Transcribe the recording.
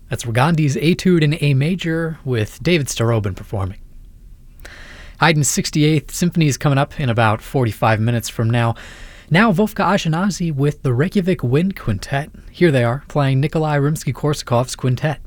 That's Rogondi's Etude in A major with David Starobin performing. Haydn's 68th Symphony is coming up in about 45 minutes from now. Now Wolfgang Ashkenazy with the Reykjavik Wind Quintet. Here they are, playing Nikolai Rimsky-Korsakov's quintet.